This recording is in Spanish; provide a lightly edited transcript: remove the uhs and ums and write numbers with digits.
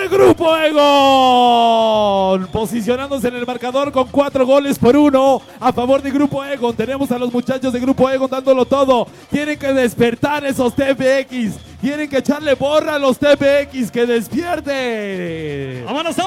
Grupo Egon, posicionándose en el marcador con 4-1 a favor de Grupo Egon. Tenemos a los muchachos de Grupo Egon dándolo todo. Tienen que despertar esos TPX. Tienen que echarle borra a los TPX. Que despierten. Vámonos.